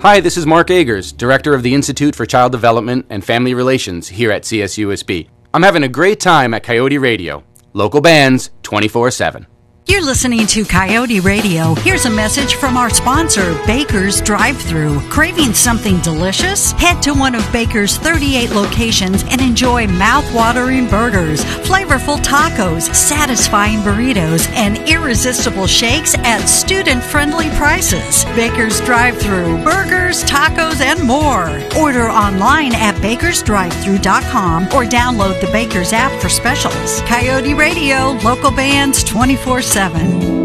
Hi, this is Mark Agers, Director of the Institute for Child Development and Family Relations here at CSUSB. I'm having a great time at Coyote Radio. Local bands, 24/7. You're listening to Coyote Radio. Here's a message from our sponsor, Baker's Drive-Thru. Craving something delicious? Head to one of Baker's 38 locations and enjoy mouth-watering burgers, flavorful tacos, satisfying burritos, and irresistible shakes at student-friendly prices. Baker's Drive-Thru, burgers, tacos, and more. Order online at bakersdrivethru.com or download the Baker's app for specials. Coyote Radio, local bands 24/7.